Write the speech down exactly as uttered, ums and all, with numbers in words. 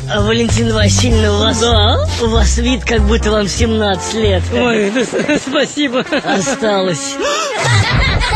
А, Валентина Васильевна, у вас, Да? у вас вид, как будто вам семнадцать лет. Ой, спасибо. Осталось.